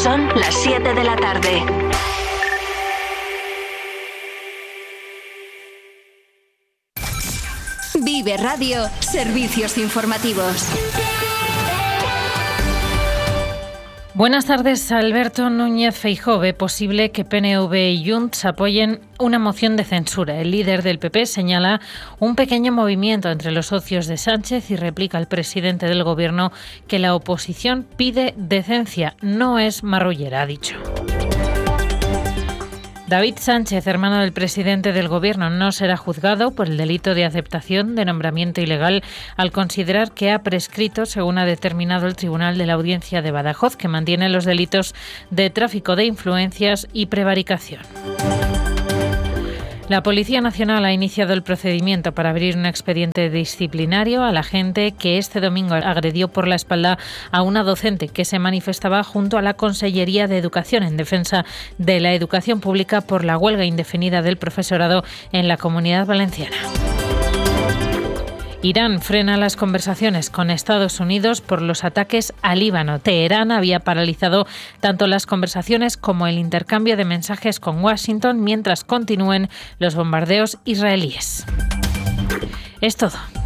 Son las 7 de la tarde. Vive Radio, servicios informativos. Buenas tardes. Alberto Núñez Feijóo ve posible que PNV y Junts apoyen una moción de censura. El líder del PP señala un pequeño movimiento entre los socios de Sánchez y replica al presidente del Gobierno que la oposición pide decencia, no es marrullera, ha dicho. David Sánchez, hermano del presidente del Gobierno, no será juzgado por el delito de aceptación de nombramiento ilegal al considerar que ha prescrito, según ha determinado el Tribunal de la Audiencia de Badajoz, que mantiene los delitos de tráfico de influencias y prevaricación. La Policía Nacional ha iniciado el procedimiento para abrir un expediente disciplinario al agente que este domingo agredió por la espalda a una docente que se manifestaba junto a la Consellería de Educación en defensa de la educación pública por la huelga indefinida del profesorado en la Comunidad Valenciana. Irán frena las conversaciones con Estados Unidos por los ataques al Líbano. Teherán había paralizado tanto las conversaciones como el intercambio de mensajes con Washington mientras continúen los bombardeos israelíes. Es todo.